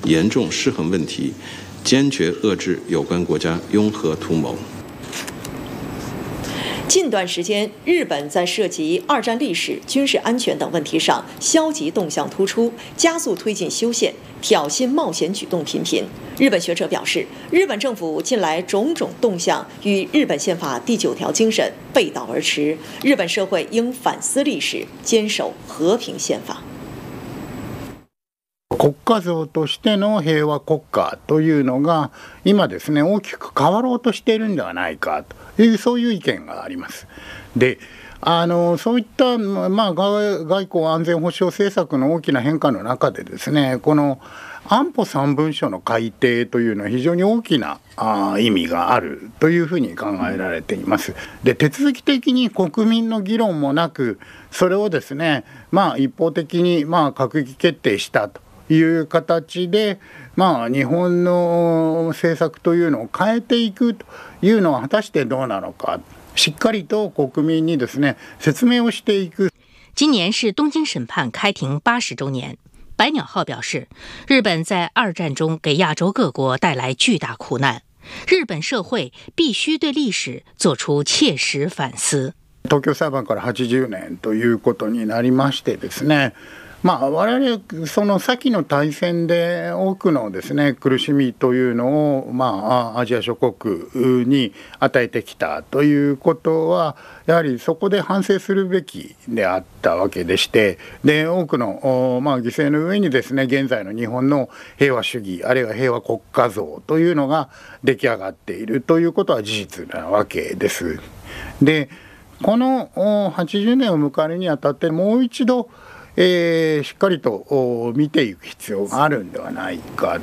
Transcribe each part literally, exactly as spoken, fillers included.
严重失衡问题，坚决遏制有关国家拥核图谋。 近段时间，日本在涉及二战历史、军事安全等问题上消极动向突出，加速推进修宪，挑衅冒险举动频频。日本学者表示，日本政府近来种种动向与日本宪法第九条精神背道而驰，日本社会应反思历史，坚守和平宪法。 国家像としての平和国家というのが今ですね大きく変わろうとしているんではないかというそういう意見があります。であのそういった、まあ、外, 外交安全保障政策の大きな変化の中でですねこの安保三文書の改定というのは非常に大きなあ意味があるというふうに考えられています。で手続き的に国民の議論もなくそれをですね、まあ、一方的に、まあ、閣議決定したという形で、まあ、日本の政策というのを変えていくというのは果たしてどうなのか、しっかりと国民にですね説明をしていく。 今年是东京审判开庭八十周年。百鸟号表示，日本在二战中给亚洲各国带来巨大苦难，日本社会必须对历史做出切实反思。 東京裁判からはちじゅうねんということになりましてですね、まあ、我々その先の大戦で多くのですね苦しみというのを、まあ、アジア諸国に与えてきたということはやはりそこで反省するべきであったわけでして、で多くの、まあ、犠牲の上にですね現在の日本の平和主義あるいは平和国家像というのが出来上がっているということは事実なわけです。でこのはちじゅうねんを迎えるにあたってもう一度えー、しっかりと見ていく必要があるんではないか。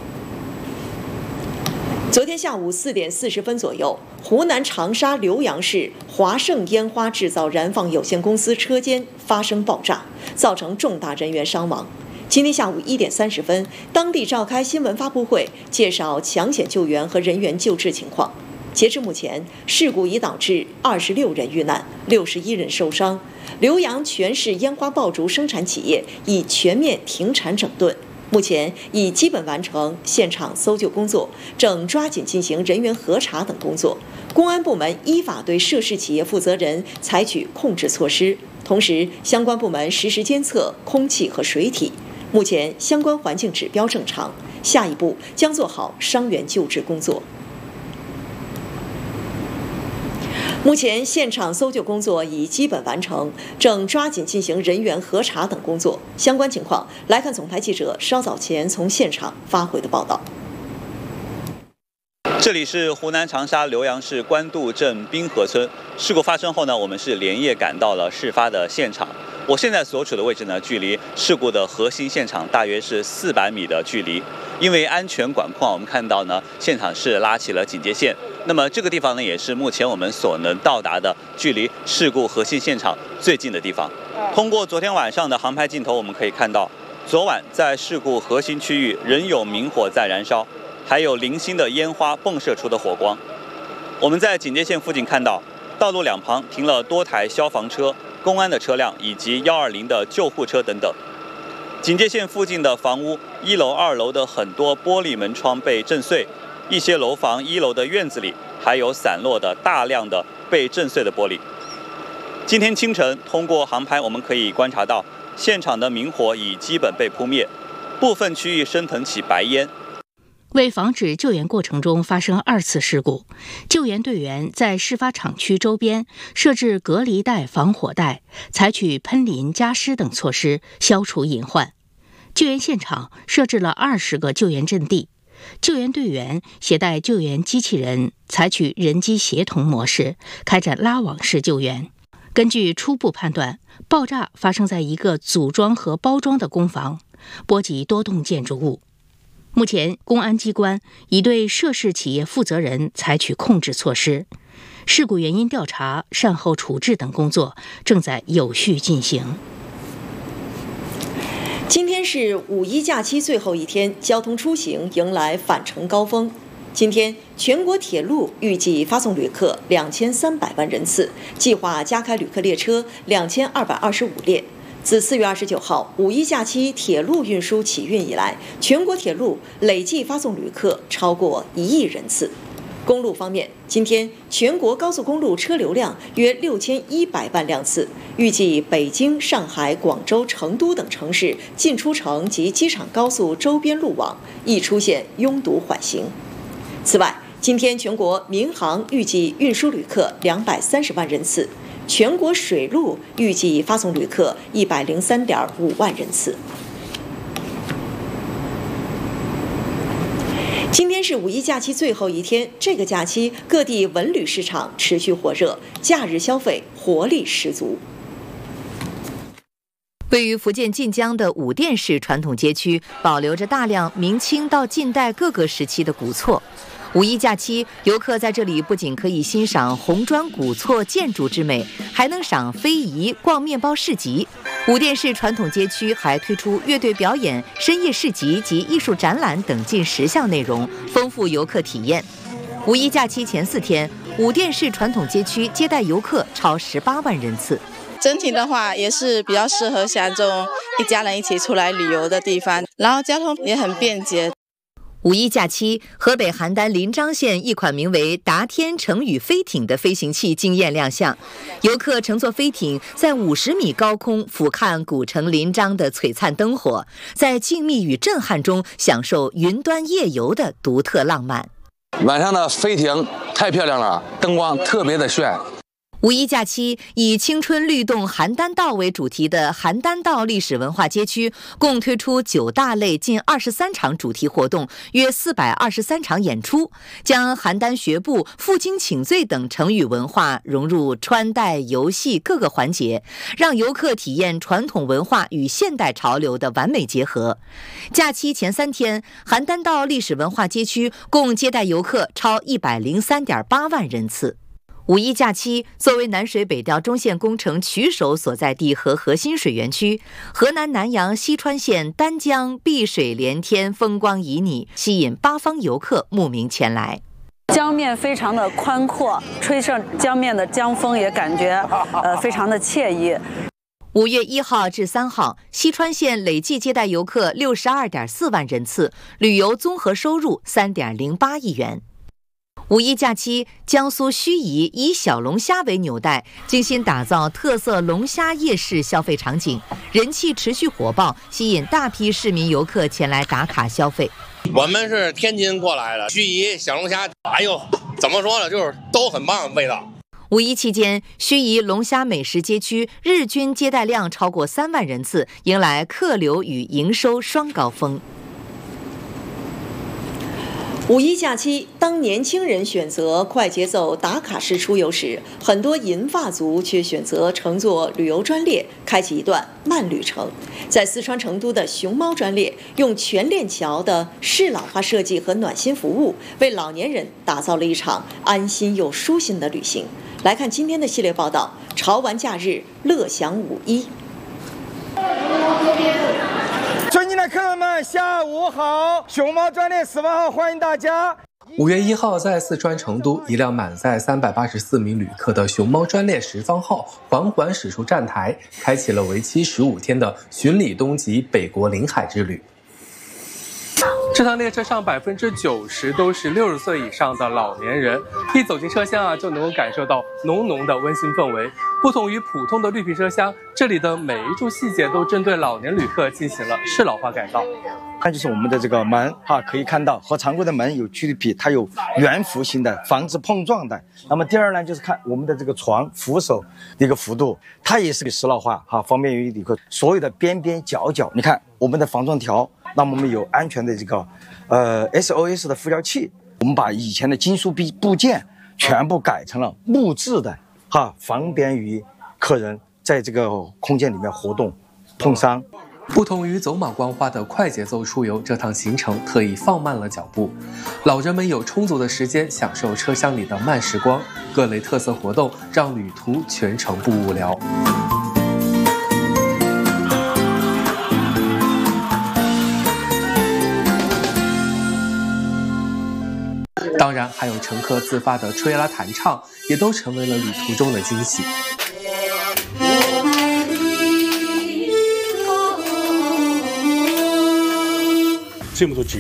昨天下午四点四十分左右，湖南长沙浏阳市华盛烟花制造燃放有限公司车间发生爆炸，造成重大人员伤亡。今天下午一点三十分，当地召开新闻发布会，介绍抢险救援和人员救治情况。截至目前，事故已导致二十六人遇难，六十一人受伤。浏阳全市烟花爆竹生产企业已全面停产整顿，目前已基本完成现场搜救工作，正抓紧进行人员核查等工作。公安部门依法对涉事企业负责人采取控制措施，同时相关部门实时监测空气和水体。目前相关环境指标正常，下一步将做好伤员救治工作。目前现场搜救工作已基本完成，正抓紧进行人员核查等工作。相关情况，来看总台记者稍早前从现场发回的报道。 这里是湖南长沙浏阳市官渡镇滨河村。事故发生后呢，我们是连夜赶到了事发的现场。我现在所处的位置呢，距离事故的核心现场大约是四百米的距离。因为安全管控，我们看到呢，现场是拉起了警戒线。那么这个地方呢，也是目前我们所能到达的距离事故核心现场最近的地方。通过昨天晚上的航拍镜头，我们可以看到，昨晚在事故核心区域仍有明火在燃烧，还有零星的烟花迸射出的火光。我们在警戒线附近看到，道路两旁停了多台消防车、公安的车辆以及一二零的救护车等等。警戒线附近的房屋一楼、二楼的很多玻璃门窗被震碎。一些楼房一楼的院子里还有散落的大量的被震碎的玻璃。今天清晨，通过航拍，我们可以观察到现场的明火已基本被扑灭，部分区域升腾起白烟。 为防止救援过程中发生二次事故，救援队员在事发厂区周边设置隔离带、防火带，采取喷淋、加湿等措施消除隐患。救援现场设置了二十个救援阵地。救援队员携带救援机器人，采取人机协同模式，开展拉网式救援。根据初步判断，爆炸发生在一个组装和包装的工房，波及多栋建筑物。目前，公安机关已对涉事企业负责人采取控制措施，事故原因调查、善后处置等工作正在有序进行。 今天是五一假期最后一天，交通出行迎来返程高峰。今天，全国铁路预计发送旅客两千三百万人次，计划加开旅客列车两千二百二十五列。 自四月二十九号五一假期铁路运输启运以来，全国铁路累计发送旅客超过一亿人次。公路方面，今天全国高速公路车流量约六千一百万辆次，预计北京、上海、广州、成都等城市进出城及机场高速周边路网易出现拥堵缓行。此外，今天全国民航预计运输旅客两百三十万人次，全国水路预计发送旅客一百零三点五万人次。今天是五一假期最后一天，这个假期各地文旅市场持续火热，假日消费活力十足。 位于福建晋江的武店市传统街区，保留着大量明清到近代各个时期的古厝。五一假期，游客在这里不仅可以欣赏红砖古厝建筑之美，还能赏非遗、逛面包市集。武店市传统街区还推出乐队表演、深夜市集及艺术展览等近十项内容，丰富游客体验。五一假期前四天，武店市传统街区接待游客超十八万人次。 整体的话也是比较适合像这种一家人一起出来旅游的地方，然后交通也很便捷。 五一假期，河北邯郸临漳县一款名为达天成语飞艇的飞行器惊艳亮相，游客乘坐飞艇在五十米高空俯瞰古城临漳的璀璨灯火，在静谧与震撼中享受云端夜游的独特浪漫。 晚上的飞艇太漂亮了，灯光特别的炫。 五一假期以青春律动邯郸道为主题的邯郸道历史文化街区，共推出九大类近二十三场主题活动，约四百二十三场演出，将邯郸学步、负荆请罪等成语文化融入穿戴、游戏各个环节，让游客体验传统文化与现代潮流的完美结合。假期前三天，邯郸道历史文化街区共接待游客超一百零三点八万人次。五一假期，作为南水北调中线工程取手所在地和核心水源区，河南南阳西川县丹江碧水连天，风光旖旎，吸引八方游客慕名前来。 江面非常的宽阔，吹上江面的江风也感觉呃非常的惬意。 五月一号至三号，西川县累计接待游客六十二点四万人次，旅游综合收入三点零八亿元。五一假期，江苏盱眙以小龙虾为纽带，精心打造特色龙虾夜市消费场景，人气持续火爆，吸引大批市民游客前来打卡消费。 我们是天津过来的，盱眙小龙虾，哎呦，怎么说呢，就是都很棒，味道。 五一期间，盱眙龙虾美食街区日均接待量超过三万人次，迎来客流与营收双高峰。 五一假期，当年轻人选择快节奏打卡式出游时，很多银发族却选择乘坐旅游专列，开启一段慢旅程。在四川成都的熊猫专列，用全链桥的适老化设计和暖心服务，为老年人打造了一场安心又舒心的旅行。来看今天的系列报道：潮玩假日，乐享五一。 尊敬的客人们，下午好！熊猫专列十八号欢迎大家。 五月一号，在四川成都，一辆满载三百八十四名旅客的熊猫专列十方号缓缓驶出站台，开启了为期十五天的巡礼东极北国临海之旅。这趟列车上百分之九十都是六十岁以上的老年人，一走进车厢啊，就能够感受到浓浓的温馨氛围。不同于普通的绿皮车厢，这里的每一处细节都针对老年旅客进行了适老化改造。 那就是我们的这个门哈，可以看到和常规的门有区别，它有圆弧形的，防止碰撞的。那么第二呢，就是看我们的这个床扶手的一个幅度，它也是个适老化哈，方便于旅客所有的边边角角。你看我们的防撞条，那么我们有安全的这个呃 S O S 的附条器，我们把以前的金属部部件全部改成了木质的哈，方便于客人在这个空间里面活动碰伤。 不同于走马观花的快节奏出游，这趟行程特意放慢了脚步，老人们有充足的时间享受车厢里的慢时光，各类特色活动让旅途全程不无聊。当然，还有乘客自发的吹拉弹唱，也都成为了旅途中的惊喜。 チームと違